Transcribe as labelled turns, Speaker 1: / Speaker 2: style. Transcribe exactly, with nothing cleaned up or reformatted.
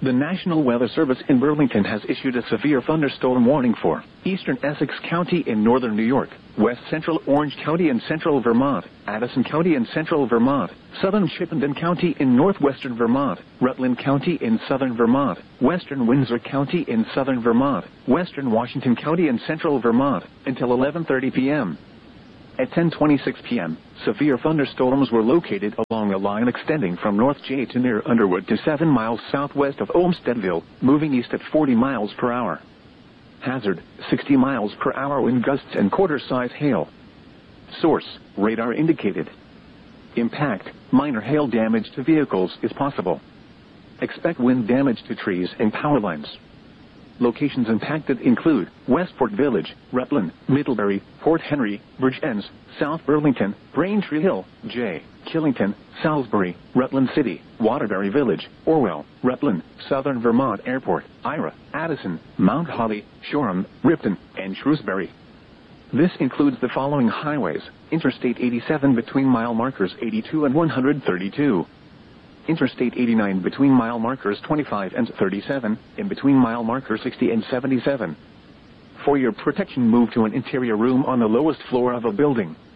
Speaker 1: The National Weather Service in Burlington has issued a severe thunderstorm warning for eastern Essex County in northern New York, west central Orange County in central Vermont, Addison County in central Vermont, southern Chittenden County in northwestern Vermont, Rutland County in southern Vermont, western Windsor County in southern Vermont, western Washington County in central Vermont, until eleven thirty p m At ten twenty-six p m, severe thunderstorms were located along a line extending from North J to near Underwood to seven miles southwest of Olmstedville, moving east at forty miles per hour. Hazard, sixty miles per hour wind gusts and quarter-size hail. Source, radar indicated. Impact, minor hail damage to vehicles is possible. Expect wind damage to trees and power lines. Locations impacted include Westport Village, Rutland, Middlebury, Port Henry, Bridgeends, South Burlington, Braintree Hill, J. Killington, Salisbury, Rutland City, Waterbury Village, Orwell, Rutland, Southern Vermont Airport, Ira, Addison, Mount Holly, Shoreham, Ripton, and Shrewsbury. This includes the following highways: Interstate eighty-seven between mile markers eighty-two and one hundred thirty-two. Interstate eighty-nine between mile markers twenty-five and thirty-seven, in between mile markers sixty and seventy-seven. For your protection, move to an interior room on the lowest floor of a building.